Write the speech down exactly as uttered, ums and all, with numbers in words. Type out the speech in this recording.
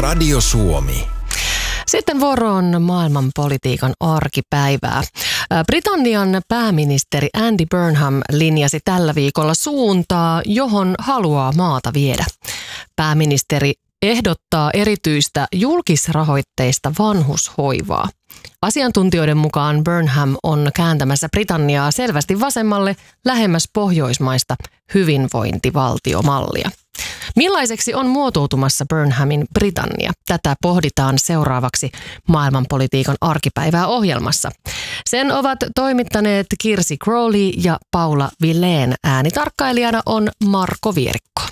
Radio Suomi. Sitten vuoroon maailmanpolitiikan arkipäivää. Britannian pääministeri Andy Burnham linjasi tällä viikolla suuntaa, johon haluaa maata viedä. Pääministeri ehdottaa erityistä julkisrahoitteista vanhushoivaa. Asiantuntijoiden mukaan Burnham on kääntämässä Britanniaa selvästi vasemmalle lähemmäs pohjoismaista hyvinvointivaltiomallia. Millaiseksi on muotoutumassa Burnhamin Britannia? Tätä pohditaan seuraavaksi maailmanpolitiikan arkipäivää ohjelmassa. Sen ovat toimittaneet Kirsi Crowley ja Paula Villeen. Äänitarkkailijana on Marko Vierikko.